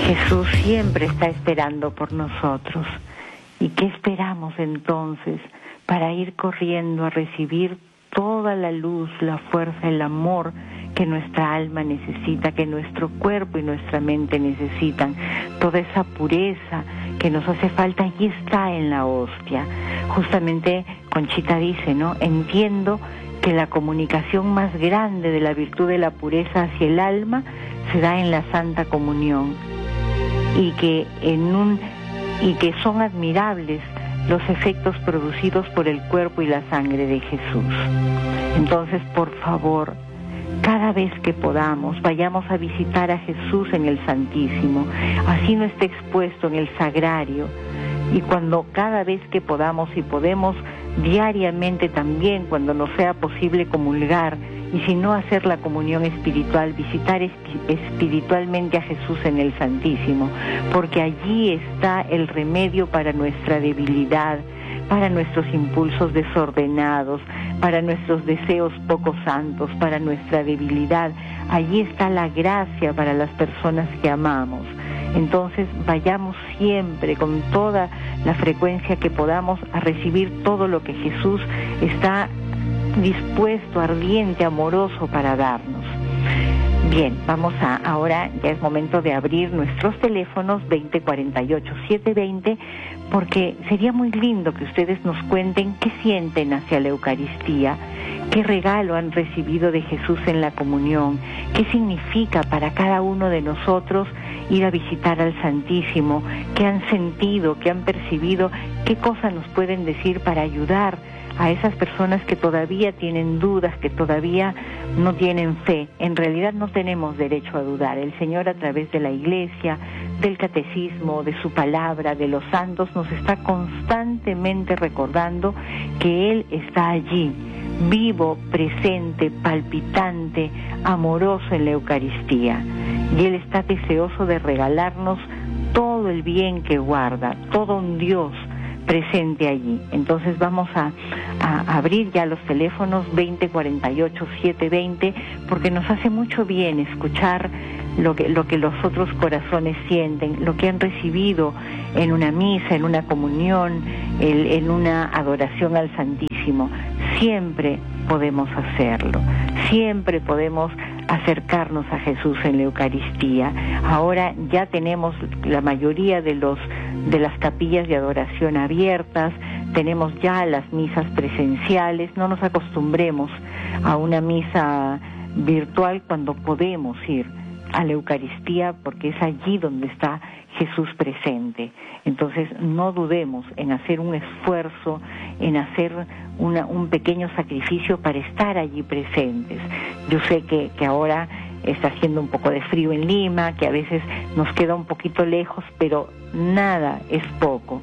Jesús siempre está esperando por nosotros. ¿Y qué esperamos entonces para ir corriendo a recibir toda la luz, la fuerza, el amor que nuestra alma necesita, que nuestro cuerpo y nuestra mente necesitan? Toda esa pureza que nos hace falta, allí está en la hostia. Justamente Conchita dice, ¿no? Entiendo que la comunicación más grande de la virtud de la pureza hacia el alma se da en la Santa Comunión, y que son admirables los efectos producidos por el cuerpo y la sangre de Jesús. Entonces, por favor, cada vez que podamos, vayamos a visitar a Jesús en el Santísimo, así no esté expuesto en el Sagrario, y cada vez que podamos y podemos, diariamente también, cuando nos sea posible comulgar, y si no hacer la comunión espiritual, visitar espiritualmente a Jesús en el Santísimo, porque allí está el remedio para nuestra debilidad, para nuestros impulsos desordenados, para nuestros deseos poco santos, para nuestra debilidad. Allí está la gracia para las personas que amamos. Entonces vayamos siempre con toda la frecuencia que podamos a recibir todo lo que Jesús está dispuesto, ardiente, amoroso para darnos. Bien, ahora ya es momento de abrir nuestros teléfonos 2048-720, porque sería muy lindo que ustedes nos cuenten qué sienten hacia la Eucaristía, qué regalo han recibido de Jesús en la comunión, qué significa para cada uno de nosotros ir a visitar al Santísimo, qué han sentido, qué han percibido, qué cosas nos pueden decir para ayudar a esas personas que todavía tienen dudas, que todavía no tienen fe. En realidad no tenemos derecho a dudar. El Señor, a través de la Iglesia, del Catecismo, de su palabra, de los santos, nos está constantemente recordando que Él está allí, vivo, presente, palpitante, amoroso en la Eucaristía. Y Él está deseoso de regalarnos todo el bien que guarda, todo un Dios presente allí. Entonces vamos a abrir ya los teléfonos 2048-720, porque nos hace mucho bien escuchar lo que los otros corazones sienten, lo que han recibido en una misa, en una comunión, en una adoración al Santísimo. Siempre podemos hacerlo, siempre podemos acercarnos a Jesús en la Eucaristía. Ahora ya tenemos la mayoría de las capillas de adoración abiertas, tenemos ya las misas presenciales. No nos acostumbremos a una misa virtual cuando podemos ir a la Eucaristía, porque es allí donde está Jesús presente. Entonces no dudemos en hacer un esfuerzo, en hacer un pequeño sacrificio para estar allí presentes. Yo sé que ahora está haciendo un poco de frío en Lima, que a veces nos queda un poquito lejos, pero nada es poco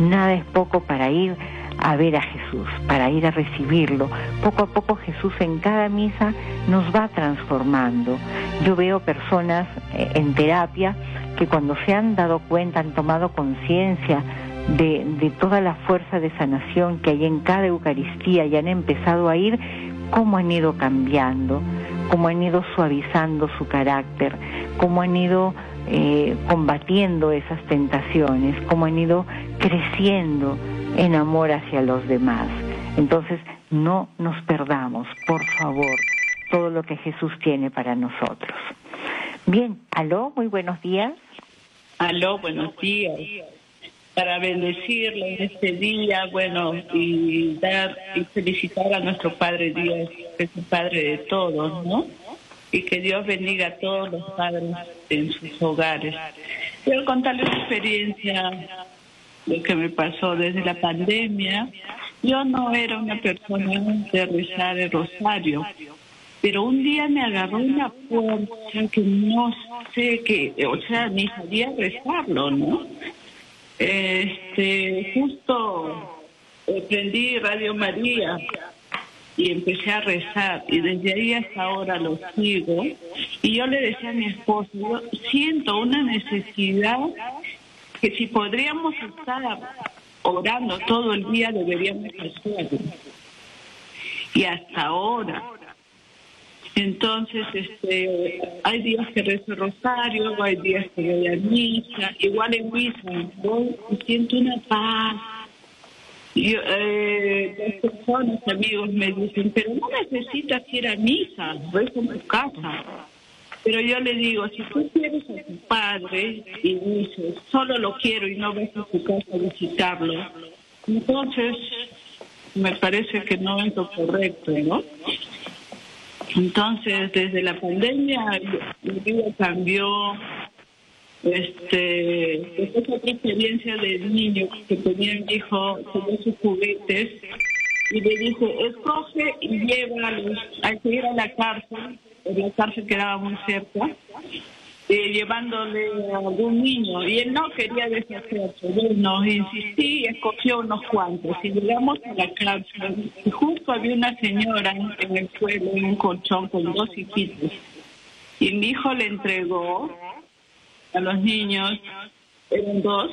para ir a ver a Jesús, para ir a recibirlo. Poco a poco Jesús en cada misa nos va transformando. Yo veo personas en terapia que cuando se han dado cuenta, han tomado conciencia de toda la fuerza de sanación que hay en cada Eucaristía y han empezado a ir, cómo han ido cambiando, cómo han ido suavizando su carácter, cómo han ido combatiendo esas tentaciones, cómo han ido creciendo en amor hacia los demás. Entonces, no nos perdamos, por favor, todo lo que Jesús tiene para nosotros. Bien, aló, muy buenos días. Aló, buenos días. Para bendecirle en este día, y dar y felicitar a nuestro Padre Dios, que es el Padre de todos, ¿no? Y que Dios bendiga a todos los padres en sus hogares. Quiero contarles una experiencia, lo que me pasó desde la pandemia. Yo no era una persona de rezar el rosario, pero un día me agarró una fuerza que no sé qué, ni sabía rezarlo, ¿no? Justo prendí Radio María y empecé a rezar, y desde ahí hasta ahora lo sigo. Y yo le decía a mi esposo, yo siento una necesidad que si podríamos estar orando todo el día, deberíamos hacerlo. Y hasta ahora Entonces, hay días que rezo rosario, hay días que voy a misa, igual en misa, voy y siento una paz. Yo, las personas, amigos, me dicen, pero no necesitas ir a misa, rezo en tu casa. Pero yo le digo, si tú quieres a tu padre y dices, solo lo quiero y no vas a su casa a visitarlo, entonces me parece que no es lo correcto, ¿no? Entonces, desde la pandemia, mi vida cambió. Después otra experiencia del niño que tenía mi hijo, tenía sus juguetes, y le dije, escoge y llévalos. Hay que ir a la cárcel quedaba muy cerca, llevándole a algún niño, y él no quería deshacerse. Bueno, insistí y escogió unos cuantos, y llegamos a la cárcel, y justo había una señora en el suelo, en un colchón con 2 hijitos, y mi hijo le entregó a los niños, eran 2,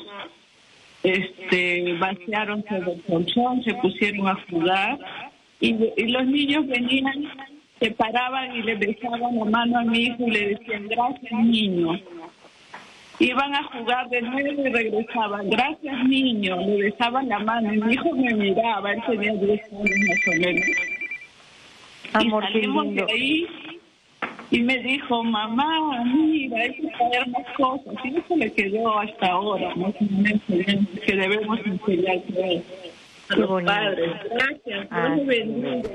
vaciaron sobre el colchón, se pusieron a jugar, y los niños venían, se paraban y le besaban la mano a mi hijo y le decían, gracias niño. Iban a jugar de nuevo y regresaban, gracias niño, le besaban la mano, y mi hijo me miraba, él tenía 10 años más o menos. Amor, y salimos de ahí, y me dijo, mamá, mira, hay que traer más cosas. Y eso le quedó hasta ahora, ¿no? Que debemos enseñar a los padres. Gracias, Dios les bendiga.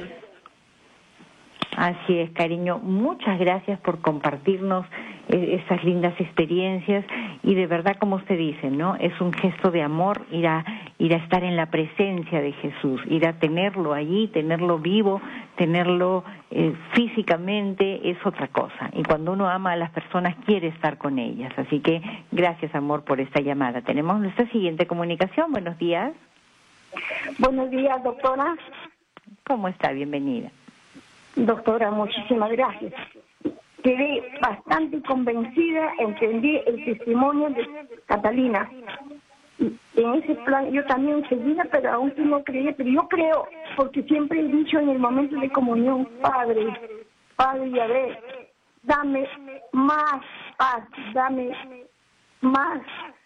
Así es, cariño. Muchas gracias por compartirnos esas lindas experiencias, y de verdad, como usted dice, ¿no? Es un gesto de amor ir a estar en la presencia de Jesús, ir a tenerlo allí, tenerlo vivo, tenerlo físicamente, es otra cosa. Y cuando uno ama a las personas, quiere estar con ellas. Así que gracias, amor, por esta llamada. Tenemos nuestra siguiente comunicación. Buenos días. Buenos días, doctora. ¿Cómo está? Bienvenida. Doctora, muchísimas gracias. Quedé bastante convencida, entendí el testimonio de Catalina. En ese plan yo también seguía, pero aún no creía, pero yo creo, porque siempre he dicho en el momento de comunión, Padre, Yahvé, dame más paz, dame más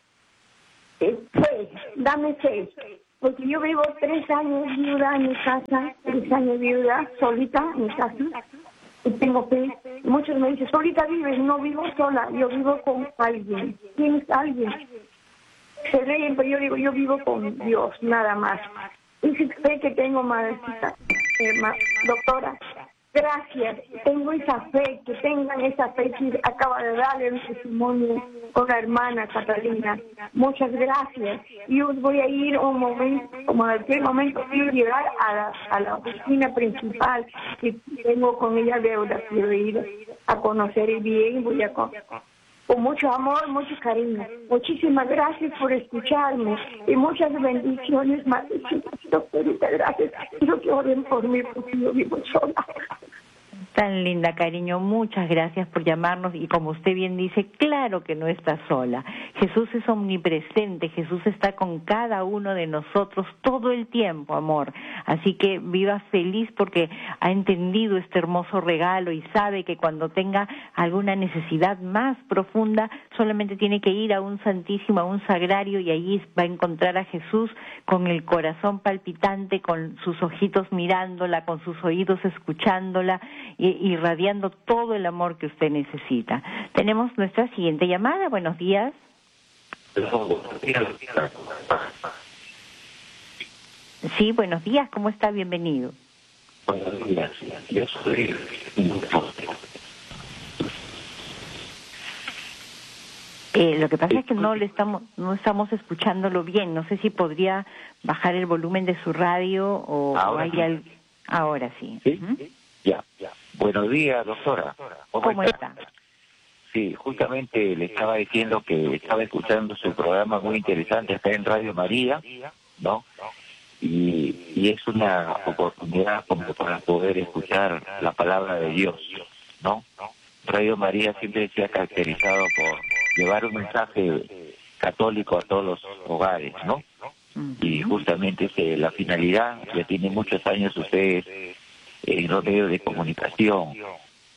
fe, dame fe. Porque yo vivo 3 años viuda en mi casa, 3 años viuda, solita en mi casa, y tengo fe. Muchos me dicen, solita vives, no vivo sola, yo vivo con alguien. ¿Quién es alguien? Se ríen, pero yo digo, yo vivo con Dios, nada más. Y si fe que tengo, madrecita, doctora, gracias, tengo esa fe, que tengan esa fe que acaba de darle un testimonio con la hermana Catalina. Muchas gracias. Yo voy a ir un momento, como en aquel momento, quiero llegar a la oficina principal, que tengo con ella deuda, quiero ir a conocer bien, voy a con mucho amor, mucho cariño. Muchísimas gracias por escucharme y muchas bendiciones, madrecita, doctorita, gracias. Quiero que oren por mí porque yo vivo sola. Tan linda, cariño, muchas gracias por llamarnos, y como usted bien dice, claro que no está sola. Jesús es omnipresente, Jesús está con cada uno de nosotros todo el tiempo, amor. Así que viva feliz porque ha entendido este hermoso regalo y sabe que cuando tenga alguna necesidad más profunda, solamente tiene que ir a un santísimo, a un sagrario, y allí va a encontrar a Jesús con el corazón palpitante, con sus ojitos mirándola, con sus oídos escuchándola, irradiando todo el amor que usted necesita. Tenemos nuestra siguiente llamada. Buenos días. Sí, buenos días. ¿Cómo está? Bienvenido. Buenos días. Yo soy lo que pasa es que no estamos escuchándolo bien. No sé si podría bajar el volumen de su radio o ahora sí. ¿Sí? Ya. Buenos días, doctora. ¿Cómo está? Sí, justamente le estaba diciendo que estaba escuchando su programa muy interesante, está en Radio María, ¿no? Y es una oportunidad como para poder escuchar la palabra de Dios, ¿no? Radio María siempre se ha caracterizado por llevar un mensaje católico a todos los hogares, ¿no? Y justamente la finalidad, ya tiene muchos años ustedes en los medios de comunicación,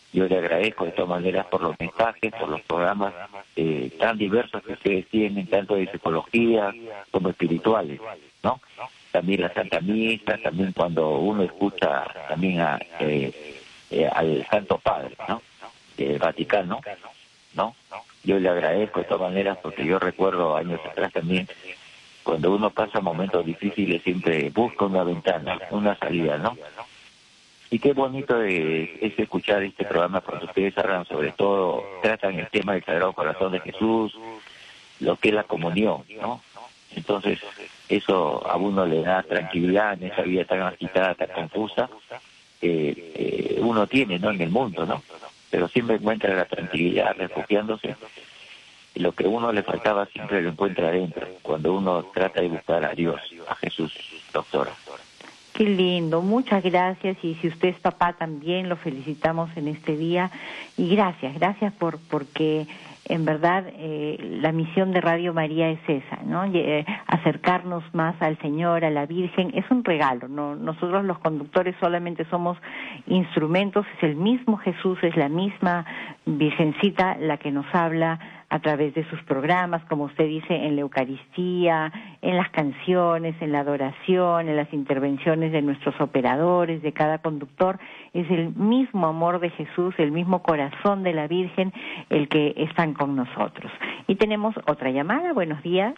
Yo le agradezco de todas maneras por los mensajes, por los programas tan diversos que ustedes tienen, tanto de psicología como espirituales, ¿no? También la Santa Misa, también cuando uno escucha también al Santo Padre, ¿no? Del Vaticano, ¿no? Yo le agradezco de todas maneras porque yo recuerdo años atrás también, cuando uno pasa momentos difíciles siempre busca una ventana, una salida, ¿no? Y qué bonito es escuchar este programa cuando ustedes hablan sobre todo, tratan el tema del Sagrado Corazón de Jesús, lo que es la comunión, ¿no? Entonces, eso a uno le da tranquilidad en esa vida tan agitada, tan confusa, uno tiene, ¿no? En el mundo, ¿no? Pero siempre encuentra la tranquilidad refugiándose. Y lo que a uno le faltaba siempre lo encuentra adentro, cuando uno trata de buscar a Dios, a Jesús, doctora. Qué lindo, muchas gracias, y si usted es papá también lo felicitamos en este día, y gracias porque en verdad la misión de Radio María es esa, ¿no? Acercarnos más al Señor, a la Virgen, es un regalo, ¿no? Nosotros los conductores solamente somos instrumentos, es el mismo Jesús, es la misma Virgencita la que nos habla a través de sus programas, como usted dice, en la Eucaristía, en las canciones, en la adoración, en las intervenciones de nuestros operadores, de cada conductor. Es el mismo amor de Jesús, el mismo corazón de la Virgen, el que están con nosotros. Y tenemos otra llamada. Buenos días.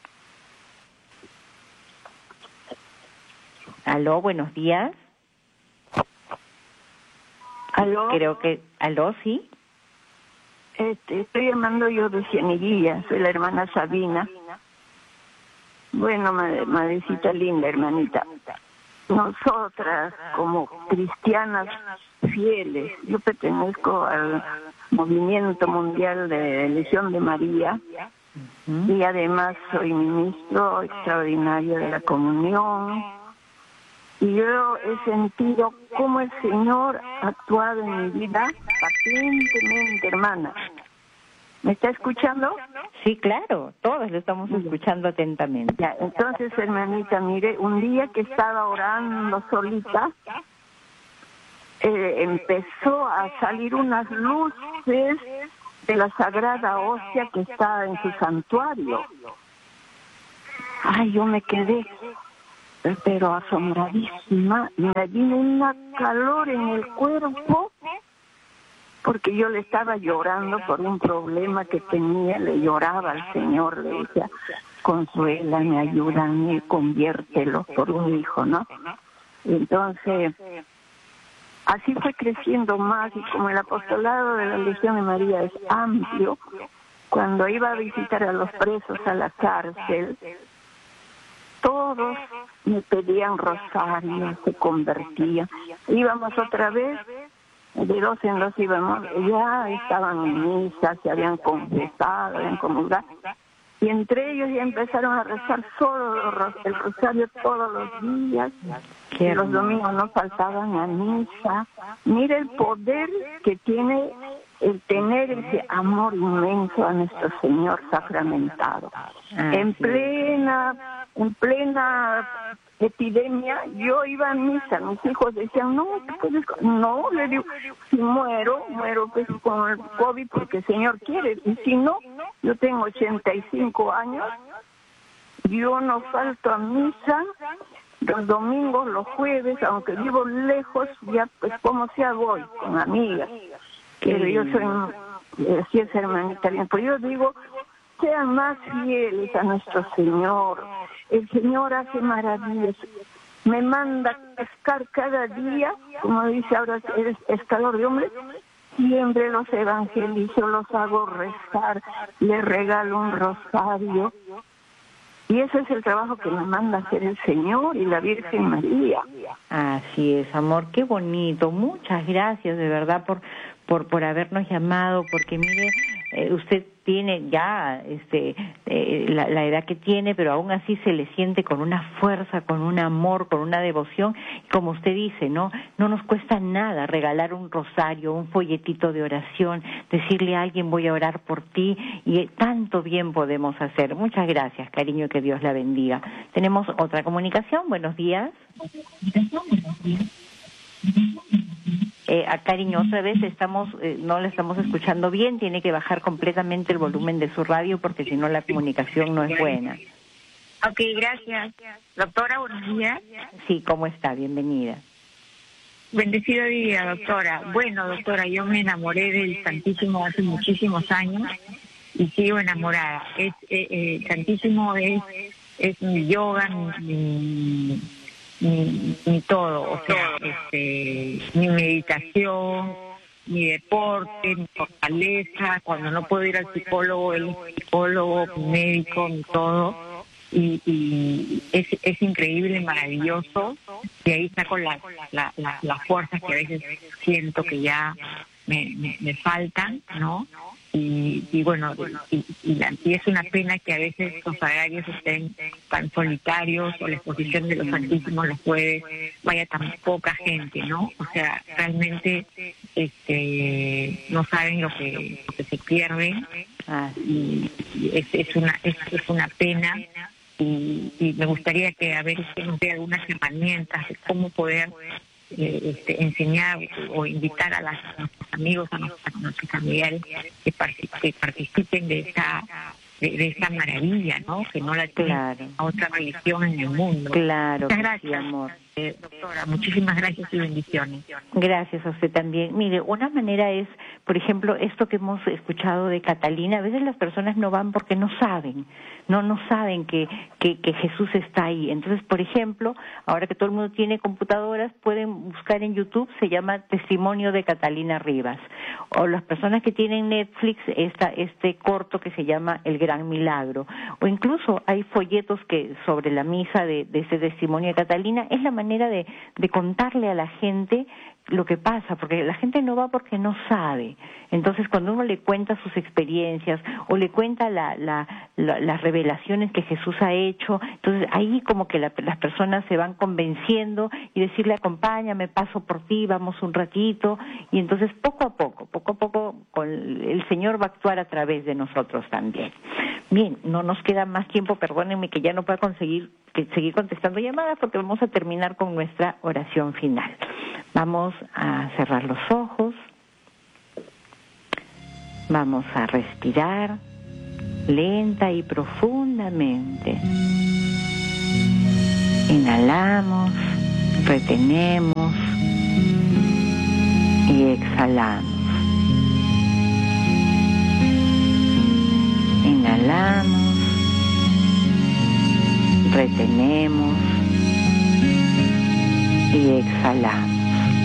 Aló, buenos días. ¿Aló? Creo que... ¿Aló, sí? Estoy llamando yo de Cieniguilla, soy la hermana Sabina. Bueno, madrecita linda, hermanita. Nosotras, como cristianas fieles, yo pertenezco al Movimiento Mundial de Elección de María, y además soy ministro extraordinario de la comunión. Y yo he sentido cómo el Señor ha actuado en mi vida patentemente, hermana. ¿Me está escuchando? Sí, claro, todos lo estamos escuchando atentamente. Ya, entonces, hermanita, mire, un día que estaba orando solita, empezó a salir unas luces de la Sagrada Hostia que está en su santuario. Ay, yo me quedé pero asombradísima, y me vino una calor en el cuerpo, porque yo le estaba llorando por un problema que tenía, le lloraba al Señor, le decía, consuélame, ayúdame, conviértelo por un hijo, ¿no? Entonces, así fue creciendo más, y como el apostolado de la Legión de María es amplio, cuando iba a visitar a los presos a la cárcel, todos me pedían rosario, se convertían. Íbamos otra vez, de dos en dos íbamos, ya estaban en misa, se habían confesado, habían comulgado, y entre ellos ya empezaron a rezar solo el rosario todos los días, y los domingos no faltaban a misa. Mira el poder que tiene el tener ese amor inmenso a nuestro Señor sacramentado. En plena epidemia, yo iba a misa, mis hijos decían, no, le digo, si muero pues con el COVID porque el Señor quiere, y si no, yo tengo 85 años, yo no falto a misa, los domingos, los jueves, aunque vivo lejos, ya pues como sea voy, con amigas, pero yo soy, así es, hermanita, pues yo digo, sean más fieles a nuestro Señor. El Señor hace maravillas. Me manda pescar cada día, como dice ahora, eres pescador de hombres. Siempre los evangelizo, los hago rezar, les regalo un rosario. Y ese es el trabajo que me manda hacer el Señor y la Virgen María. Así es, amor, qué bonito. Muchas gracias de verdad por habernos llamado, porque mire, usted tiene ya la edad que tiene, pero aún así se le siente con una fuerza, con un amor, con una devoción. Y como usted dice, no nos cuesta nada regalar un rosario, un folletito de oración, decirle a alguien voy a orar por ti, y tanto bien podemos hacer. Muchas gracias, cariño, que Dios la bendiga. Tenemos otra comunicación. Buenos días. Cariño, otra vez no la estamos escuchando bien, tiene que bajar completamente el volumen de su radio porque si no la comunicación no es buena. Ok, gracias. Doctora, buenos días. Sí, ¿cómo está? Bienvenida. Bendecido día, doctora. Bueno, doctora, yo me enamoré del Santísimo hace muchísimos años y sigo enamorada. Santísimo es mi yoga, mi todo, o sea, mi meditación, mi deporte, mi fortaleza. Cuando no puedo ir al psicólogo, él es psicólogo, mi médico, mi todo. Y es increíble, maravilloso, y ahí saco las fuerzas que a veces siento que ya me faltan, ¿no? Y bueno, y es una pena que a veces los agrarios estén tan solitarios, o la exposición de los santísimos los jueves vaya tan poca gente, ¿no? O sea, realmente no saben lo que se pierden, y es una pena. Y me gustaría que a ver si nos dé algunas herramientas de cómo poder enseñar o invitar a nuestros amigos, a nuestros familiares que participen de esa maravilla, ¿no? Que no la tiene a otra religión en el mundo. Claro, muchas gracias, sí, amor. Doctora, muchísimas gracias y bendiciones. Gracias a usted también. Mire, una manera es, por ejemplo, esto que hemos escuchado de Catalina, a veces las personas no van porque no saben, no saben que Jesús está ahí. Entonces, por ejemplo, ahora que todo el mundo tiene computadoras, pueden buscar en YouTube, se llama Testimonio de Catalina Rivas. O las personas que tienen Netflix, este corto que se llama El Gran Milagro. O incluso hay folletos que sobre la misa de ese Testimonio de Catalina. Es la manera de contarle a la gente lo que pasa, porque la gente no va porque no sabe. Entonces, cuando uno le cuenta sus experiencias o le cuenta las revelaciones que Jesús ha hecho, entonces ahí como que las personas se van convenciendo y decirle, acompáñame, paso por ti, vamos un ratito, y entonces poco a poco el Señor va a actuar a través de nosotros también. Bien, no nos queda más tiempo, perdónenme que ya no pueda seguir contestando llamadas porque vamos a terminar con nuestra oración final. Vamos a cerrar los ojos, vamos a respirar lenta y profundamente. Inhalamos, retenemos y exhalamos. Inhalamos, retenemos y exhalamos.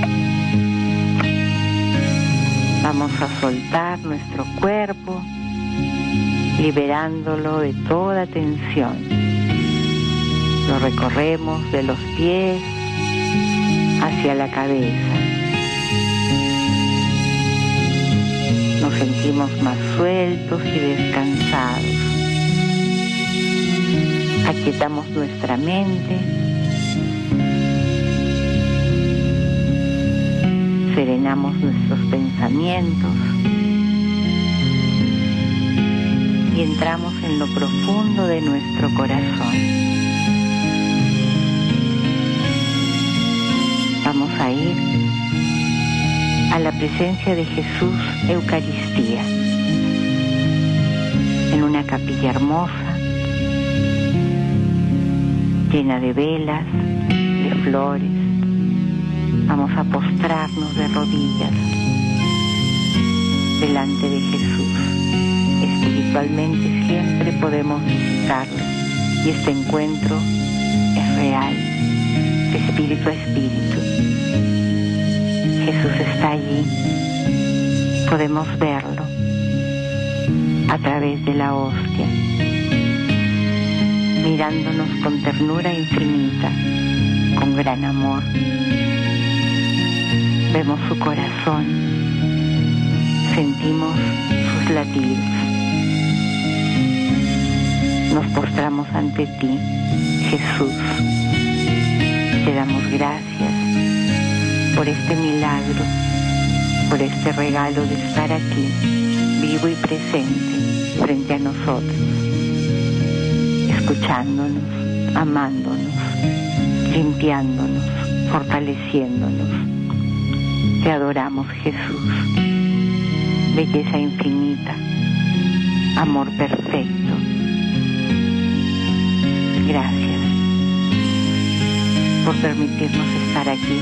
Vamos a soltar nuestro cuerpo, liberándolo de toda tensión. Lo recorremos de los pies hacia la cabeza. Nos sentimos más sueltos y descansados. Aquietamos nuestra mente. Serenamos nuestros pensamientos y entramos en lo profundo de nuestro corazón. Vamos a ir a la presencia de Jesús, Eucaristía, en una capilla hermosa, llena de velas, de flores. Vamos a postrarnos de rodillas delante de Jesús. Espiritualmente siempre podemos visitarlo y este encuentro es real, de espíritu a espíritu. Jesús está allí, podemos verlo a través de la hostia, mirándonos con ternura infinita, con gran amor. Vemos su corazón, sentimos sus latidos. Nos postramos ante ti, Jesús. Te damos gracias por este milagro, por este regalo de estar aquí, vivo y presente, frente a nosotros, escuchándonos, amándonos, limpiándonos, fortaleciéndonos. Te adoramos, Jesús. Belleza infinita, amor perfecto. Gracias por permitirnos estar aquí,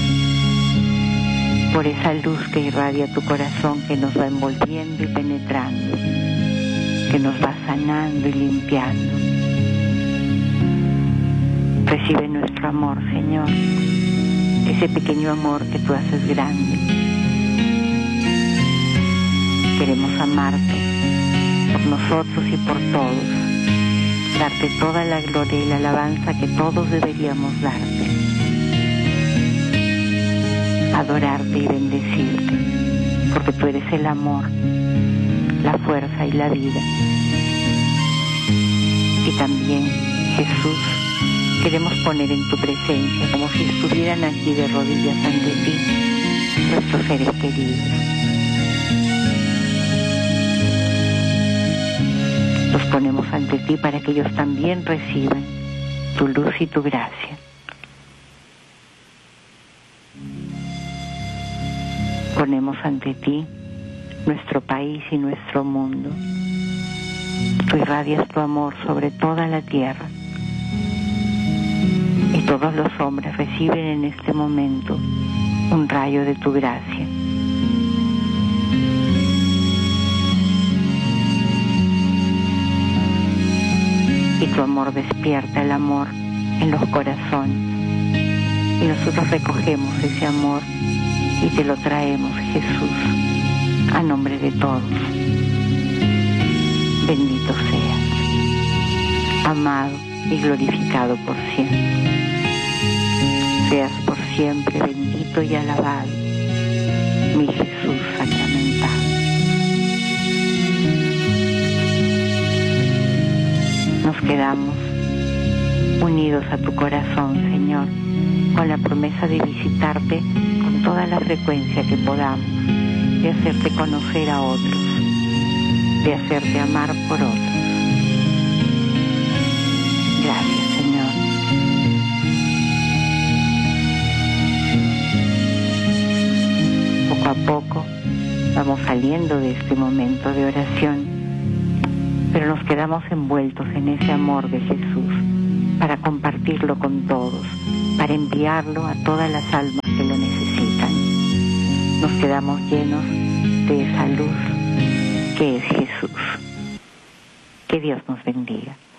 por esa luz que irradia tu corazón, que nos va envolviendo y penetrando, que nos va sanando y limpiando. Recibe nuestro amor, Señor, ese pequeño amor que tú haces grande. Queremos amarte por nosotros y por todos, darte toda la gloria y la alabanza que todos deberíamos darte, adorarte y bendecirte, porque tú eres el amor, la fuerza y la vida. Y también, Jesús, queremos poner en tu presencia, como si estuvieran aquí de rodillas ante ti, nuestros seres queridos. Los ponemos ante ti para que ellos también reciban tu luz y tu gracia. Ponemos ante ti nuestro país y nuestro mundo. Tú irradias tu amor sobre toda la tierra. Y todos los hombres reciben en este momento un rayo de tu gracia. Y tu amor despierta el amor en los corazones. Y nosotros recogemos ese amor y te lo traemos, Jesús, a nombre de todos. Bendito seas, amado y glorificado por siempre. Seas por siempre bendito y alabado, mi Jesús sacramentado. Nos quedamos unidos a tu corazón, Señor, con la promesa de visitarte con toda la frecuencia que podamos, de hacerte conocer a otros, de hacerte amar por otros. Gracias, Señor. Poco a poco vamos saliendo de este momento de oración, pero nos quedamos envueltos en ese amor de Jesús para compartirlo con todos, para enviarlo a todas las almas que lo necesitan. Nos quedamos llenos de esa luz que es Jesús. Que Dios nos bendiga.